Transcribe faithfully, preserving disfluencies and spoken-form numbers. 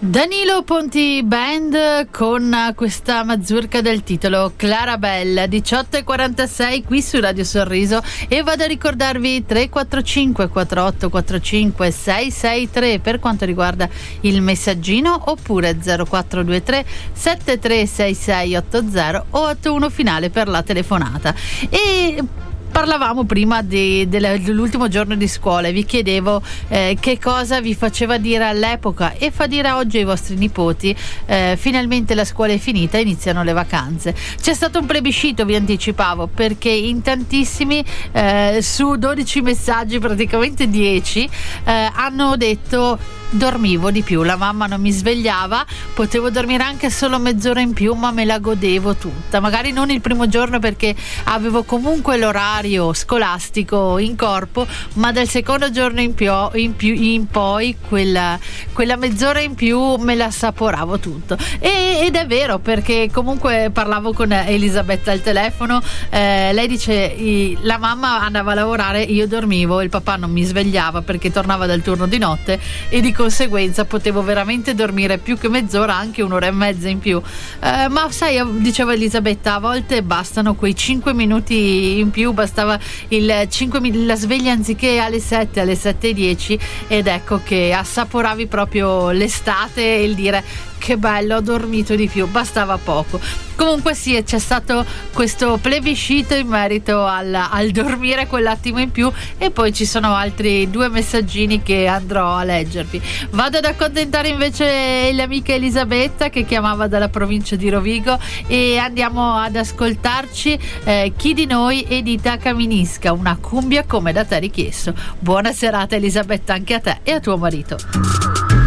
Danilo Ponti Band con questa mazurka del titolo Clarabella, diciotto e quarantasei qui su Radio Sorriso, e vado a ricordarvi tre quattro cinque quattro otto quattro cinque sei sei tre per quanto riguarda il messaggino, oppure zero quattro due tre sette tre sei sei otto zero o ottantuno finale per la telefonata. E parlavamo prima di, dell'ultimo giorno di scuola e vi chiedevo eh, che cosa vi faceva dire all'epoca e fa dire oggi ai vostri nipoti eh, finalmente la scuola è finita, iniziano le vacanze. C'è stato un plebiscito, vi anticipavo, perché in tantissimi eh, su dodici messaggi, praticamente dieci eh, hanno detto: dormivo di più, la mamma non mi svegliava, potevo dormire anche solo mezz'ora in più, ma me la godevo tutta. Magari non il primo giorno perché avevo comunque l'orario scolastico in corpo, ma dal secondo giorno in più in, più, in poi quella, quella mezz'ora in più me la assaporavo tutto. E, ed è vero, perché comunque parlavo con Elisabetta al telefono, eh, lei dice la mamma andava a lavorare, io dormivo, il papà non mi svegliava perché tornava dal turno di notte e di conseguenza potevo veramente dormire più che mezz'ora, anche un'ora e mezza in più, eh, ma sai, diceva Elisabetta, a volte bastano quei cinque minuti in più, bastava il cinque, la sveglia anziché alle sette, alle sette e dieci, ed ecco che assaporavi proprio l'estate e il dire che bello, ho dormito di più, bastava poco. Comunque sì, c'è stato questo plebiscito in merito al, al dormire quell'attimo in più, e poi ci sono altri due messaggini che andrò a leggervi. Vado ad accontentare invece l'amica Elisabetta che chiamava dalla provincia di Rovigo, e andiamo ad ascoltarci eh, Chi di noi Edita Caminisca, una cumbia come da te richiesto. Buona serata Elisabetta anche a te e a tuo marito.